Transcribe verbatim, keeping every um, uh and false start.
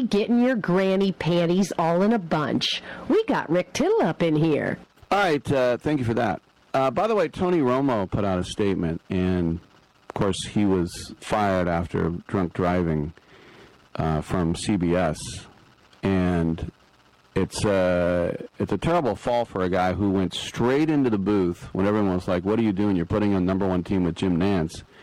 getting your granny panties all in a bunch? We got Rick Tittle up in here. All right, uh, thank you for that. Uh, by the way, Tony Romo put out a statement, and, of course, he was fired after drunk driving uh, from C B S. And it's, uh, it's a terrible fall for a guy who went straight into the booth when everyone was like, what are you doing? You're putting on number one team with Jim Nantz.